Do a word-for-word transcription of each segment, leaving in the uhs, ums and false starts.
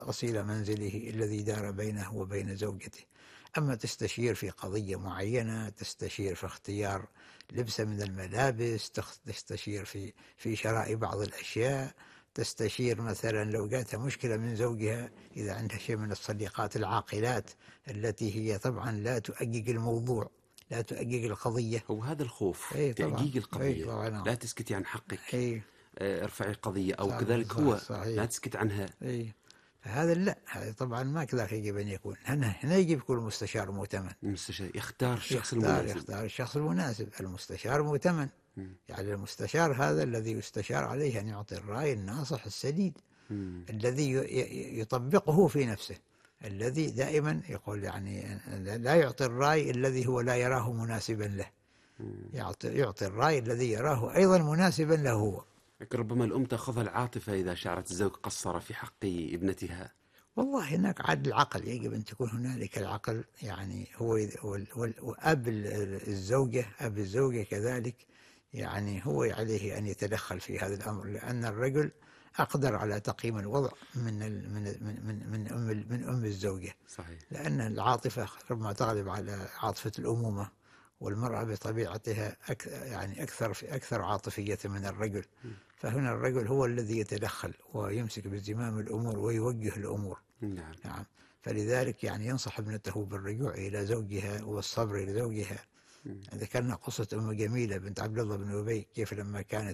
غسيل منزله الذي دار بينه وبين زوجته. أما تستشير في قضية معينة، تستشير في اختيار لبسة من الملابس، تستشير في في شراء بعض الأشياء، تستشير مثلا لو جاتها مشكلة من زوجها، إذا عندها شيء من الصديقات العاقلات التي هي طبعا لا تؤجج الموضوع، لا تؤجج القضية. هو هذا الخوف، أي طبعا. تأجيج أي القضية، طبعا. لا تسكتي عن حقك، أي آه، ارفعي القضية، أو صح كذلك صح هو لا صحيح. تسكت عنها. أي هذا لا، هذا طبعا ما كذلك يجب أن يكون. هنا هنا يجب يكون المستشار مؤتمن، المستشار يختار الشخص يختار المناسب. يختار الشخص المناسب. المستشار مؤتمن، مم. يعني المستشار هذا الذي يستشار عليه أن يعطي الرأي الناصح السديد مم. الذي ي- ي- يطبقه في نفسه، الذي دائما يقول يعني لا يعطي الرأي الذي هو لا يراه مناسبا له، مم. يعطي يعطي الرأي الذي يراه أيضا مناسبا له هو. لكن ربما الأم تأخذها العاطفة إذا شعرت الزوج قصر في حق ابنتها. والله هناك عاد العقل، يجب أن تكون هنالك العقل، يعني هو وال- وال- وأب الزوجة، أب الزوجة كذلك، يعني هو عليه أن يتدخل في هذا الأمر، لأن الرجل أقدر على تقييم الوضع من ال من من من من أم من أم الزوجة، صحيح. لأن العاطفة ربما تغلب على عاطفة الأمومة، والمرأة بطبيعتها أك يعني أكثر في أكثر عاطفية من الرجل. فهنا الرجل هو الذي يتدخل ويمسك بزمام الأمور ويوجه الأمور. نعم. نعم. فلذلك يعني ينصح ابنته بالرجوع إلى زوجها والصبر لزوجها. ذكرنا قصة أم جميلة بنت عبد الله بن أبي، كيف لما كانت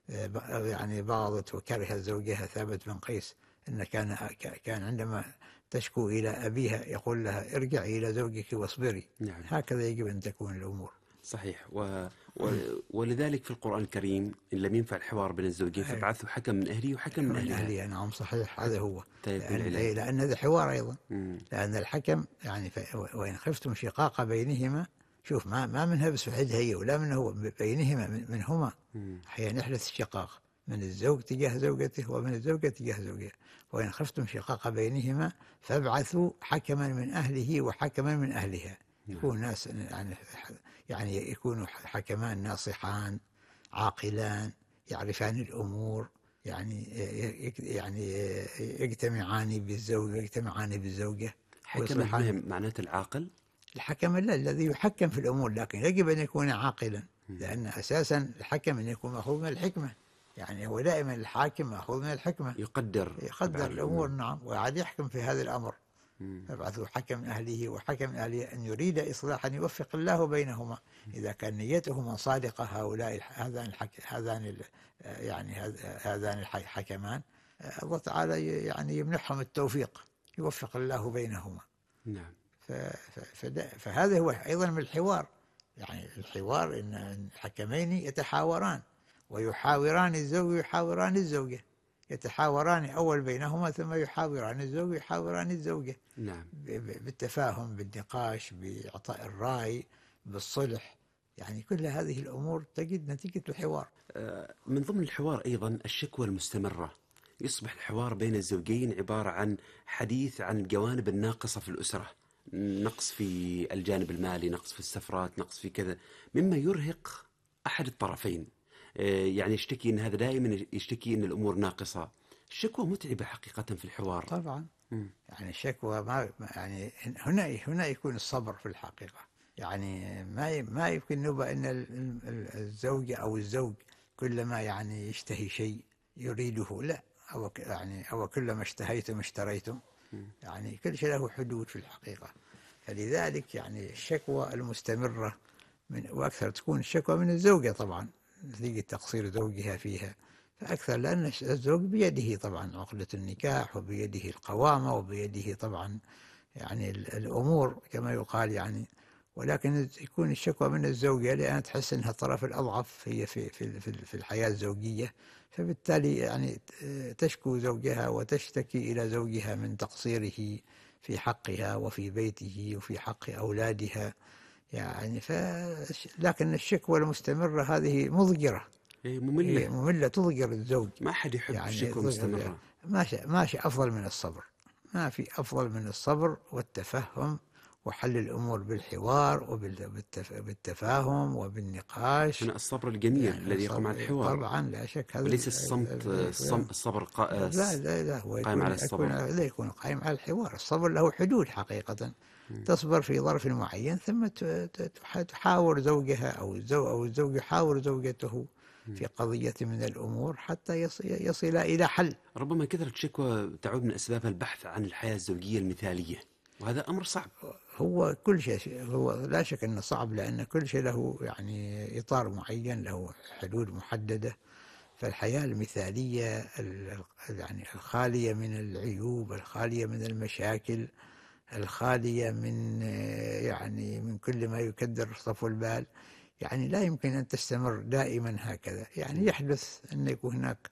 يعني باغضت وكرهت زوجها ثابت بن قيس، أن كان كان عندما تشكو إلى أبيها يقول لها ارجعي إلى زوجك واصبري. نعم. هكذا يجب أن تكون الأمور. صحيح. و... و... ولذلك في القرآن الكريم إن لم ينفع الحوار بين الزوجين فابعثوا حكم من أهله وحكم من من أهلها. أهلها. نعم صحيح، هذا هو. يكون لأن, العلاج. لأن هذا حوار أيضا. مم. لأن الحكم يعني ف... وإن خفتم شقاق بينهما، شوف ما ما منها بس وحدها هي، ولا منه هو، بينهما من منهما. أحيانا يحدث الشقاق من الزوج تجاه زوجته ومن الزوجة تجاه زوجها. وإن خفتم شقاق بينهما فابعثوا حكما من أهله وحكما من أهلها. يكون ناس يعني يعني يكونوا حكمان ناصحان عاقلان يعرفان الأمور، يعني يعني يجتمعان بالزوج ويجتمعان بالزوجة. حكم المهم معناته العاقل. الحكم لا الذي يحكم في الأمور، لكن يجب أن يكون عاقلا، لأن أساسا الحكم أن يكون مأخوذ من الحكمة، يعني هو دائما الحاكم مأخوذ من الحكمة، يقدر يقدر الأمور. نعم. وعاد يحكم في هذا الأمر. فابعثوا حكم من أهله وحكم من أهله أن يريد إصلاحا يوفق الله بينهما. إذا كان نيتهما صادقة هؤلاء هذان الحك... هذان يعني هذان الحكمان، الله تعالى يعني يمنحهم التوفيق، يوفق الله بينهما. نعم. ف... ف... فهذا هو أيضا من الحوار، يعني الحوار إن الحكمين يتحاوران ويحاوران الزوج ويحاوران الزوجة، يتحاوران أول بينهما ثم يحاوران الزوج ويحاوران الزوجة. نعم. بالتفاهم، بالنقاش، بإعطاء الرأي، بالصلح، يعني كل هذه الأمور تجد نتيجة الحوار. من ضمن الحوار أيضا الشكوى المستمرة. يصبح الحوار بين الزوجين عبارة عن حديث عن الجوانب الناقصة في الأسرة، نقص في الجانب المالي، نقص في السفرات، نقص في كذا، مما يرهق أحد الطرفين. يعني يشتكي أن هذا دائما يشتكي أن الأمور ناقصة. الشكوى متعبة حقيقة في الحوار. طبعا. م. يعني الشكوى ما يعني هنا هنا يكون الصبر في الحقيقة. يعني ما ما يمكن نبأ أن الزوجة أو الزوج كلما يعني يشتهي شيء يريده، لا، أو يعني أو كلما اشتهيتم اشتريتم، يعني كل شيء له حدود في الحقيقة. فلذلك يعني الشكوى المستمرة من وأكثر تكون الشكوى من الزوجة طبعا نتيجة تقصير زوجها فيها فأكثر، لأن الزوج بيده طبعا عقدة النكاح، وبيده القوامة، وبيده طبعا يعني الأمور كما يقال يعني. ولكن يكون الشكوى من الزوجة لأن تحس أنها الطرف الأضعف هي في في في الحياة الزوجية، فبالتالي يعني تشكو زوجها وتشتكي إلى زوجها من تقصيره في حقها وفي بيته وفي حق أولادها يعني. ف لكن الشكوى المستمرة هذه مضجرة، مملة مملة تضجر الزوج. ما حد يحب يعني الشكوى مستمرة. ماشي ماشي أفضل من الصبر، ما في أفضل من الصبر والتفهم وحل الأمور بالحوار وبالتفاهم وبالنقاش. هنا الصبر الجميل يعني الذي يقوم على الحوار، طبعا لا شك هذا وليس ال- الصمت. ال- الصم- ال- الصبر قا- لا لا لا هو قائم يكون على يكون الصبر. لا يكون قائم على الحوار. الصبر له حدود حقيقة. تصبر في ظرف معين ثم ت- ت- تح- تحاور زوجها أو الزوج أو الزوج يحاور زوجته في قضية من الأمور حتى يصل, يصل إلى حل. ربما كثرة الشكوى تعود من أسبابها البحث عن الحياة الزوجية المثالية، وهذا أمر صعب. هو كل شيء هو لا شك أنه صعب، لأن كل شيء له يعني إطار معين، له حدود محددة. فالحياة المثالية ال- يعني الخالية من العيوب، الخالية من المشاكل، الخالية من يعني من كل ما يكدر صفو البال، يعني لا يمكن أن تستمر دائما هكذا. يعني يحدث أن يكون هناك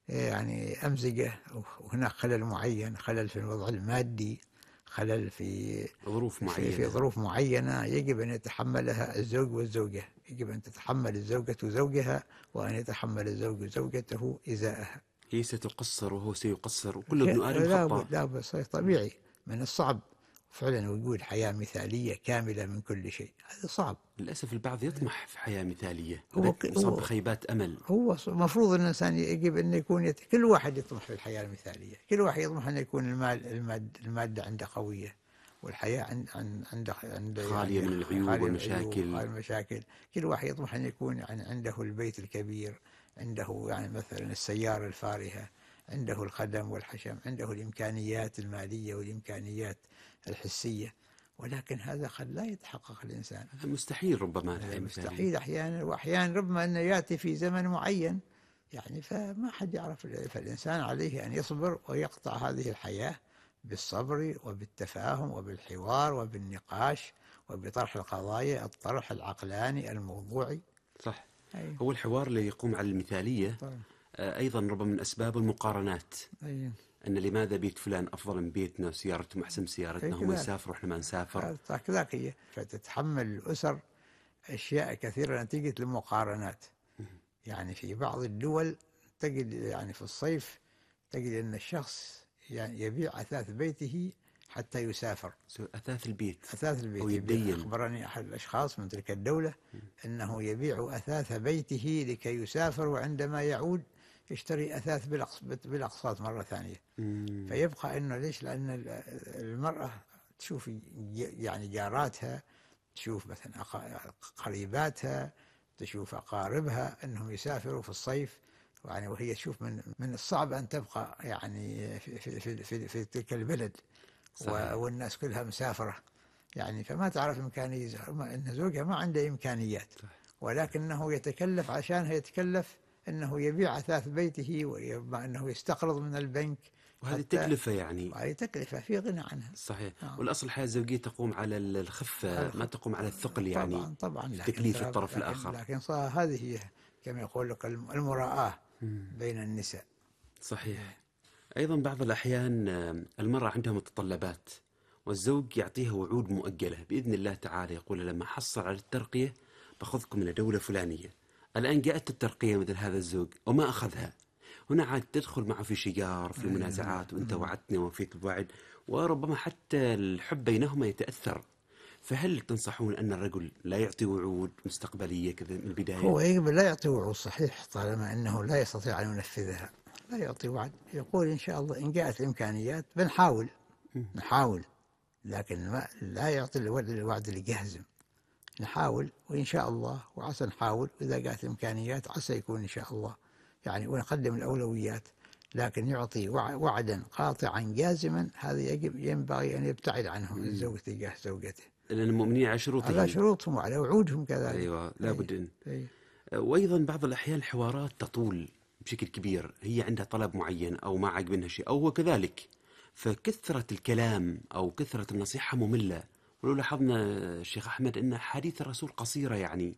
يعني أمزجة، وهناك خلل معين، خلل في الوضع المادي، خلل في ظروف في, معينة. في ظروف معينة يجب أن يتحملها الزوج والزوجة. يجب أن تتحمل الزوجة زوجها، وأن يتحمل الزوج زوجته إزاءها. هي ستقصر وهو سيقصر، وكل ابن آدم لا خطاء. لا بس طبيعي. من الصعب فعلا وجود حياة مثالية كاملة من كل شيء، هذا صعب. للأسف البعض يطمح في حياة مثالية، هو ك- يصاب هو- بخيبات أمل. هو المفروض أن الإنسان يجب أن يكون يت... كل واحد يطمح في الحياة المثالية. كل واحد يطمح أن يكون المال الماد... المادة عنده قوية، والحياة عند عند عنده عنده خالية يعني من العيوب خالية من والمشاكل. العيوب، خالية من المشاكل. كل واحد يطمح أن يكون يعني عنده البيت الكبير، عنده يعني مثلا السيارة الفارهة، عنده الخدم والحشم، عنده الإمكانيات المالية والإمكانيات الحسية. ولكن هذا قد لا يتحقق الإنسان. هذا مستحيل ربما الحياة المثالية. مستحيل أحيانا، وأحيانا ربما أنه يأتي في زمن معين، يعني فما حد يعرف. فالإنسان عليه أن يصبر ويقطع هذه الحياة بالصبر وبالتفاهم وبالحوار وبالنقاش وبطرح القضايا الطرح العقلاني الموضوعي. صح. أي. هو الحوار اللي يقوم على المثالية. طبعا. آه، أيضا ربما من أسباب المقارنات. أي. أن لماذا بيت فلان أفضل من بيتنا، وسيارتهم أحسن من سيارتنا، هم كذلك. يسافروا وإحنا ما نسافر. كذلك هي. فتتحمل الأسر أشياء كثيرة نتيجة المقارنات. يعني في بعض الدول تجد يعني في الصيف تجد أن الشخص يعني يبيع أثاث بيته حتى يسافر. أثاث البيت. أثاث البيت. أو يتدين. أخبرني أحد الأشخاص من تلك الدولة أنه يبيع أثاث بيته لكي يسافر، وعندما يعود يشتري أثاث بالأقساط مرة ثانية. مم. فيبقى أنه ليش؟ لأن المرأة تشوف يعني جاراتها، تشوف مثلا قريباتها، تشوف أقاربها أنهم يسافروا في الصيف، يعني وهي تشوف من من الصعب أن تبقى يعني في في في, في, في تلك البلد. صحيح. والناس كلها مسافرة، يعني فما تعرف إمكانية أن زوجها ما عنده إمكانيات. صح. ولكنه يتكلف عشانها، يتكلف أنه يبيع أثاث بيته، وأنه يستقرض من البنك. وهذه تكلفة يعني. وهذه تكلفة في غنى عنها. صحيح. آه. والأصل الحياة الزوجية تقوم على الخفة، ما تقوم على الثقل يعني. طبعا طبعا. لكن تكليف الطرف لكن الآخر. لكن صار هذه هي كما يقول لك المراءة بين النساء. صحيح. أيضا بعض الأحيان المرأة عندها متطلبات، والزوج يعطيها وعود مؤجلة بإذن الله تعالى. يقول لما حصل على الترقية بأخذكم إلى دولة فلانية. الآن جاءت الترقية مثل هذا الزوج وما أخذها، هنا عاد تدخل معه في شجار، في المنازعات، وأنت وعدتني وفيك الوعد، وربما حتى الحب بينهما يتأثر. فهل تنصحون أن الرجل لا يعطي وعود مستقبلية كذا من البداية؟ هو يجب لا يعطي وعود صحيح طالما أنه لا يستطيع أن ينفذها. لا يعطي وعد، يقول إن شاء الله إن جاءت الإمكانيات بنحاول نحاول، لكن ما لا يعطي الوعد الوعد الجاهز. نحاول وإن شاء الله، وعسى نحاول، وإذا جاءت الإمكانيات عسى يكون إن شاء الله يعني، ونقدم الأولويات. لكن يعطي وعدا قاطعا جازما هذا يجب ينبغي أن يبتعد عنه الزوج تجاه زوجته، لأن المؤمنين على شروطهم. على شروطهم وعلى وعودهم كذلك. أيوة لابد أن. أي. وأيضا بعض الأحيان الحوارات تطول بشكل كبير، هي عندها طلب معين أو ما عجبنها شيء أو هو كذلك، فكثرة الكلام أو كثرة النصيحة مملة. ولو لاحظنا الشيخ أحمد أن حديث الرسول قصيرة يعني.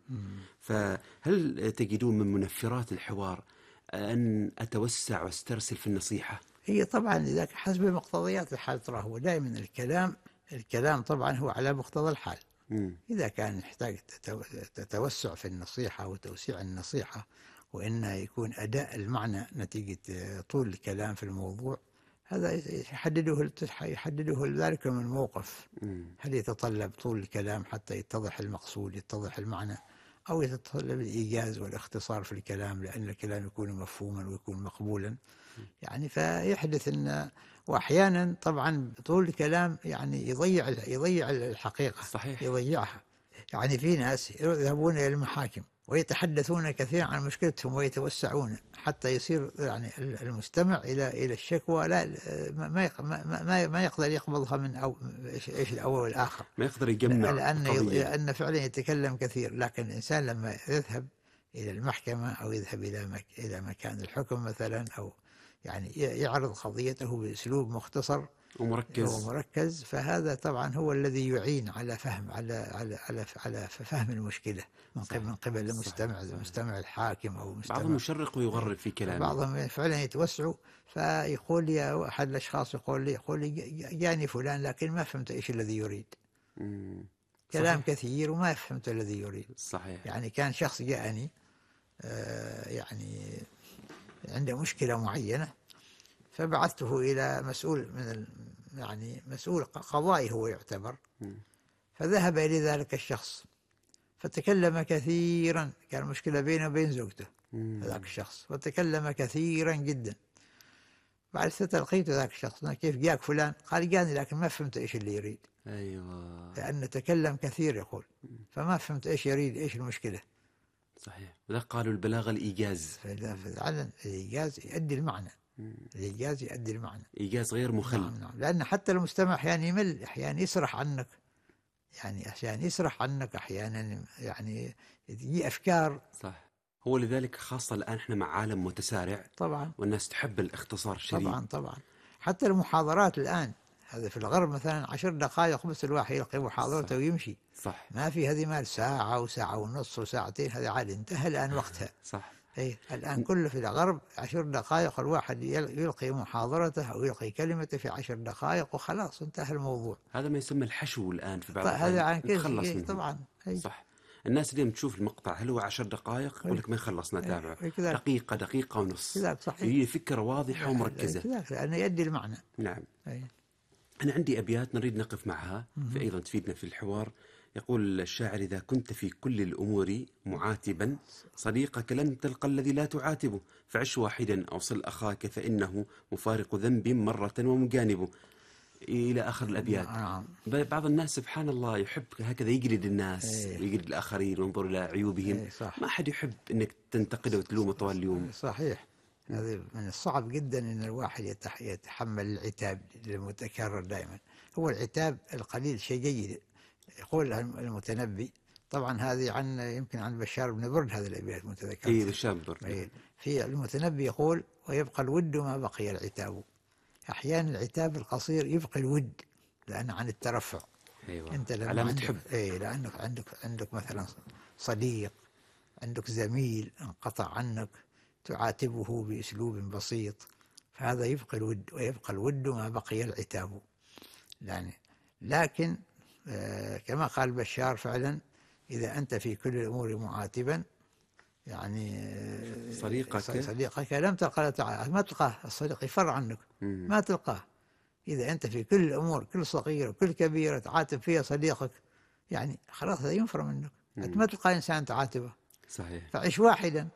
فهل تجدون من منفرات الحوار أن أتوسع واسترسل في النصيحة؟ هي طبعا لذلك حسب مقتضيات الحال. ترى هو دائما الكلام الكلام طبعا هو على مقتضى الحال. مم. إذا كان يحتاج تتوسع في النصيحة وتوسيع النصيحة، وإنه يكون أداء المعنى نتيجة طول الكلام في الموضوع، هذا يحدده يحدده ذلك من الموقف. مم. هل يتطلب طول الكلام حتى يتضح المقصود، يتضح المعنى، أو يتطلب الإيجاز والاختصار في الكلام لأن الكلام يكون مفهوما ويكون مقبولا. يعني فيحدث أن، وأحيانا طبعا طول الكلام يعني يضيع يضيع الحقيقة، صحيح. يضيعها. يعني في ناس يذهبون إلى المحاكم ويتحدثون كثيرا عن مشكلتهم ويتوسعون حتى يصير يعني المستمع إلى إلى الشكوى لا ما ما ما يقدر يقبضها من أو إيش الأول والآخر، ما يقدر يجمع لأن قضية. لأن فعلا يتكلم كثير. لكن الإنسان لما يذهب إلى المحكمة أو يذهب إلى مك إلى مكان الحكم مثلا، أو يعني يعرض قضيته بأسلوب مختصر ومركز ومركز، فهذا طبعا هو الذي يعين على فهم على على على على فهم المشكلة من قبل من قبل المستمع، المستمع الحاكم أو المستمع. بعضهم يشرق ويغرب في كلامه، بعضهم فعلا يتوسعوا، فيقول لي أحد الأشخاص يقول لي يقول لي جاني فلان لكن ما فهمت إيش الذي يريد. مم. كلام صحيح. كثير وما فهمت الذي يريد. صحيح. يعني كان شخص جاءني آه يعني عنده مشكلة معينة، فبعثته إلى مسؤول من ال يعني مسؤول قضائي هو يعتبر، فذهب إلى ذلك الشخص فتكلم كثيرا، كان مشكلة بينه وبين زوجته هذاك الشخص، وتكلم كثيرا جدا. بعد ستلقيت ذاك الشخص كيف جاك فلان؟ قال جاني لكن ما فهمت إيش اللي يريد. أيوة. لأنه تكلم كثير يقول، فما فهمت إيش يريد، إيش المشكلة. صحيح. وذا قالوا البلاغة الإيجاز. فعلا الإيجاز يؤدي المعنى. الإيجاز يؤدي المعنى. إيجاز غير مخل. نعم نعم. لأن حتى المستمع أحيانا يمل، أحيانا يسرح عنك، يعني أحيانا يسرح عنك، أحيانا يعني يجي أفكار. صح. هو لذلك خاصة الآن احنا مع عالم متسارع طبعا، والناس تحب الاختصار الشديد. طبعا طبعا. حتى المحاضرات الآن، هذا في الغرب مثلا عشر دقائق بس الواحد يلقي محاضرته صح. ويمشي. صح. ما في هذه مال ساعة وساعة ونص وساعتين، هذا عاد انتهى الآن وقتها. صح. اي الآن كله في الغرب عشر دقائق الواحد يلقي محاضرته أو يلقي كلمته في عشر دقائق وخلاص انتهى الموضوع. هذا ما يسمى الحشو الآن في بعض هذا عن كيف منه. طبعا. أي. صح. الناس اليوم تشوف المقطع هل هو عشر دقائق يقول لك ما خلصنا تابعه، دقيقة دقيقة ونص، هي فكرة واضحة ومركزة كذلك لأنه يؤدي المعنى. نعم. أي. أنا عندي أبيات نريد نقف معها في أيضا تفيدنا في الحوار. يقول الشاعر: إذا كنت في كل الأمور معاتبا صديقك لن تلقى الذي لا تعاتبه، فعش واحدا أو صل أخاك فإنه مفارق ذنب مرة ومجانبه، إلى آخر الأبيات. نعم. بعض الناس سبحان الله يحب هكذا يجلد الناس، أيه. ويجلد الآخرين وينظر إلى عيوبهم. أيه ما أحد يحب أنك تنتقده وتلومه طوال اليوم. صحيح. هذا من الصعب جدا أن الواحد يتحمل العتاب المتكرر دائما. هو العتاب القليل شيء جيد. يقول المتنبي، طبعا هذه عن يمكن عن بشار بن برد هذه الأبيات متذكرة. إيه بشار بن برد. إيه. في المتنبي يقول: ويبقى الود ما بقي العتاب. أحيانا العتاب القصير يبقي الود، لأن عن الترفع. أيوة. أنت لما علامة عندك حب. إيه لأنك عندك عندك مثلا صديق، عندك زميل انقطع عنك، تعاتبه بأسلوب بسيط، فهذا يبقى الود، ويبقى الود ما بقي العتاب. يعني لكن آه كما قال بشار فعلا: إذا أنت في كل الأمور معاتبا، يعني آه صديقك صديقك لم تلقى ما تلقاه، الصديق يفر عنك. مم. ما تلقاه. إذا أنت في كل الأمور كل صغيرة وكل كبيرة تعاتب فيها صديقك، يعني خلاص هذا ينفر منك. أنت ما تلقى إنسان تعاتبه. صحيح. فعش واحدا،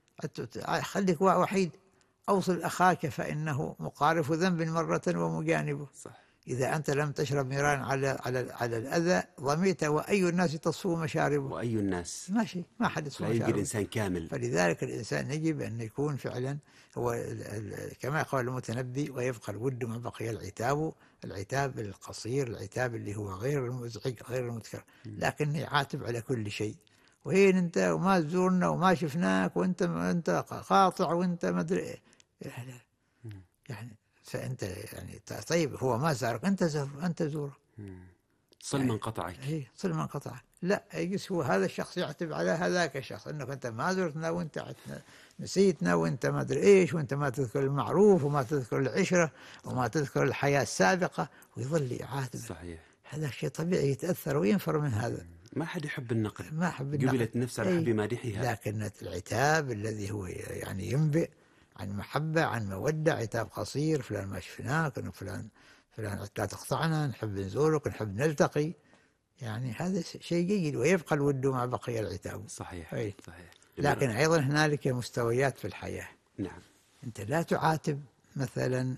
خليك وحيد. أوصل أخاك فإنه مقارف ذنب مرة ومجانبه. صح. إذا أنت لم تشرب نيران على على على الأذى ظميت، وأي الناس تصفو مشاربه. وأي الناس ماشي، ما حد يصفو مشاربه. لا يوجد إنسان كامل. فلذلك الإنسان يجب أن يكون فعلا هو كما قال المتنبي: ويبقى الود ما بقي العتاب. العتاب القصير، العتاب اللي هو غير المزعج غير المتكرر، لكن يعاتب على كل شيء. وين أنت وما تزورنا وما شفناك وأنت أنت قاطع وأنت ما أدري يعني فأنت يعني طيب هو ما زارك، أنت زور أنت زوره. صل من قطعك. إيه صل من قطعك. لا يجلس هو هذا الشخص يعتب على هذاك الشخص انك انت ما زرتنا وانت نسيتنا وانت ما ادري ايش، وانت ما تذكر المعروف وما تذكر العشره وما تذكر الحياه السابقه، ويظل يعاتب. صحيح. هذا شيء طبيعي يتاثر وينفر من هذا. ما حد يحب النقد. ما حب النقد. قبلت النفس على حب مادحها. لكن العتاب الذي هو يعني ينبئ عن محبة، عن مودة، عتاب قصير، فلان ما شفناك، فلان فلان لا تقطعنا، نحب نزورك، نحب نلتقي. يعني هذا شيء جيد، ويبقى الود ما بقي العتاب. صحيح. أي. صحيح. لكن أيضا هنالك مستويات في الحياة. نعم. أنت لا تعاتب مثلا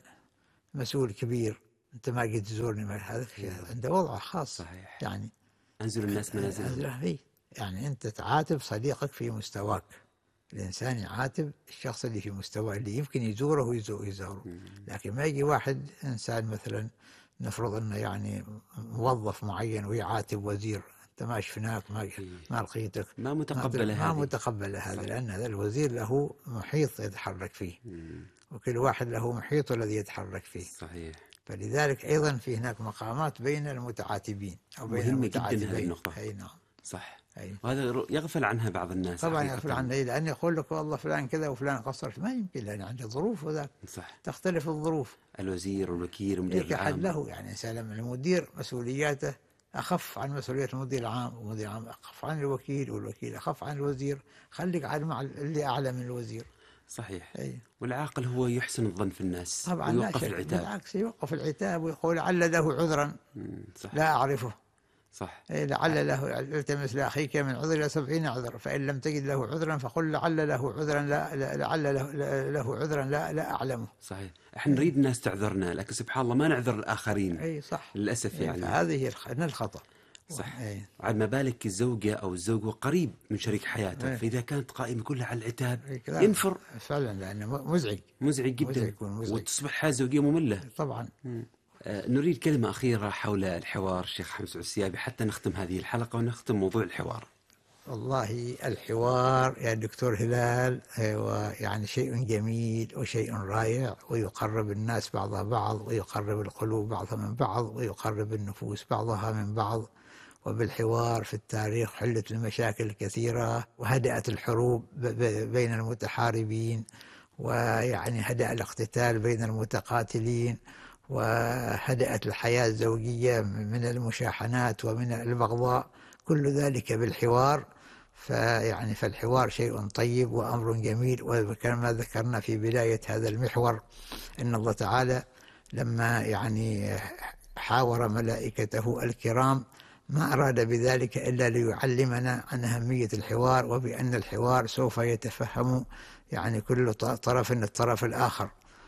مسؤول كبير، أنت ما قد تزورني، هذا عنده وضع خاص. صحيح. يعني أنزل الناس منازلهم. يعني أنت تعاتب صديقك في مستواك. الإنسان يعاتب الشخص اللي في مستواه، اللي يمكن يزوره ويزوره. لكن ما يجي واحد إنسان مثلا نفرض أنه يعني موظف معين ويعاتب وزير، أنت ما شفناك، ما ما لقيتك، ما متقبل هذا، ما متقبل هذا، لأن هذا الوزير له محيط يتحرك فيه، وكل واحد له محيطه الذي يتحرك فيه. صحيح. فلذلك أيضا في هناك مقامات بين المتعاتبين أو بين المتعاتبين. مهمة جدا هذه النقطة. أي نعم. صح. أي. وهذا يغفل عنها بعض الناس. طبعا يغفل عنها، لأن يقول لك والله فلان كذا وفلان قصر، ما يمكن، لأن عنده ظروف، وذاك صح. تختلف الظروف. الوزير والوكيل والمدير العام حد له، يعني سلم المدير مسؤولياته أخف عن مسؤولية المدير العام، والمدير العام أخف عن الوكيل، والوكيل أخف عن الوزير. خليك على مع اللي أعلى من الوزير. صحيح. أي. والعاقل هو يحسن الظن في الناس طبعا، ويوقف العتاب. بالعكس يوقف العتاب ويقول لعل له عذرا صح. لا أعرفه. صح. لعل له، التمس لأخيك من عذر إلى سبعين عذر، فإن لم تجد له عذرا فقل لعل له عذرا لا لعل له, له عذرا لا لا أعلمه. صحيح. احنا نريد الناس تعذرنا، لكن سبحان الله ما نعذر الآخرين. أي صح. للأسف. يعني هذه هي الخطأ. صح. عاد ما بالك الزوجة أو الزوج قريب من شريك حياته. أي. فإذا كانت قائمة كلها على العتاب أي. ينفر فعلا، لأنه مزعج مزعج جدا، مزعج. وتصبح حياة زوجية مملة. طبعا. آه نريد كلمة أخيرة حول الحوار الشيخ أحمد سعود السيابي حتى نختم هذه الحلقة ونختم موضوع الحوار. والله الحوار يا دكتور هلال هو يعني شيء جميل وشيء رائع، ويقرب الناس بعضها بعض، ويقرب القلوب بعضها من بعض، ويقرب النفوس بعضها من بعض. وبالحوار في التاريخ حلت المشاكل الكثيرة، وهدأت الحروب بين المتحاربين، ويعني هدأ الاقتتال بين المتقاتلين، وهدأت الحياة الزوجية من المشاحنات ومن البغضاء، كل ذلك بالحوار. فيعني فالحوار شيء طيب وأمر جميل. وكما ذكرنا في بداية هذا المحور إن الله تعالى لما يعني حاور ملائكته الكرام ما أراد بذلك إلا ليعلمنا عن أهمية الحوار، وبأن الحوار سوف يتفهم يعني كل طرف من الطرف الآخر.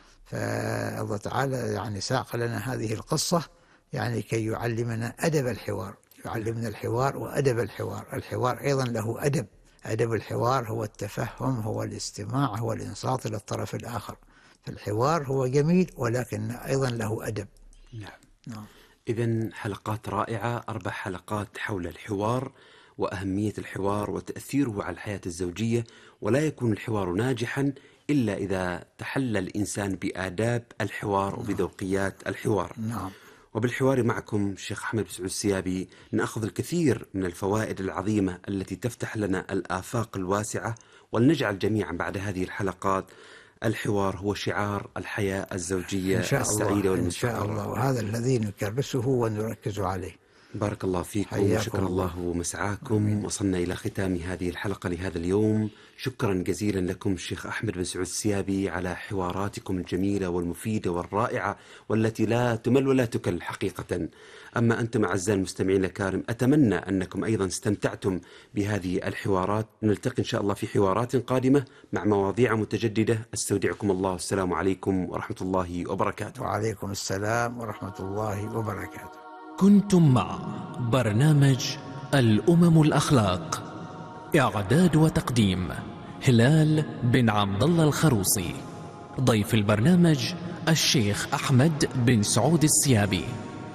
فالله تعالى يعني ساق لنا هذه القصة يعني كي يعلمنا أدب الحوار، يعلمنا الحوار وأدب الحوار. الحوار أيضا له أدب. أدب الحوار هو التفهم، هو الاستماع، هو الإنصات إلى الطرف الآخر. فالحوار هو جميل ولكن أيضا له أدب. نعم. نعم. إذن حلقات رائعة، أربع حلقات حول الحوار وأهمية الحوار وتأثيره على الحياة الزوجية. ولا يكون الحوار ناجحا إلا إذا تحلى الإنسان بآداب الحوار وبذوقيات الحوار. نعم. وبالحوار معكم الشيخ أحمد سعود السيابي نأخذ الكثير من الفوائد العظيمة التي تفتح لنا الآفاق الواسعة، ولنجعل جميعا بعد هذه الحلقات الحوار هو شعار الحياة الزوجية السعيدة والمستقرة. إن شاء الله، وهذا الذي نكرسه ونركز عليه. بارك الله فيكم وشكر الله مسعاكم. أمين. وصلنا إلى ختام هذه الحلقة لهذا اليوم. شكرا جزيلا لكم الشيخ أحمد بن سعود السيابي على حواراتكم الجميلة والمفيدة والرائعة، والتي لا تمل ولا تكل حقيقة. أما أنتم أعزائي المستمعين الكرام، أتمنى أنكم أيضا استمتعتم بهذه الحوارات. نلتقي إن شاء الله في حوارات قادمة مع مواضيع متجددة. استودعكم الله، والسلام عليكم ورحمة الله وبركاته. وعليكم السلام ورحمة الله وبركاته. كنتم مع برنامج الأمم الأخلاق، إعداد وتقديم هلال بن عبد الله الخروصي. ضيف البرنامج الشيخ أحمد بن سعود السيابي.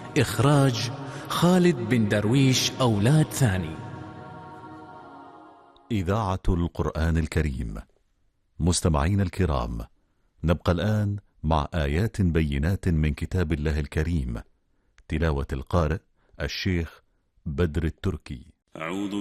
إخراج خالد بن درويش أولاد ثاني. إذاعة القرآن الكريم. مستمعين الكرام، نبقى الآن مع آيات بينات من كتاب الله الكريم، تلاوة القارئ الشيخ بدر التركي. أعوذ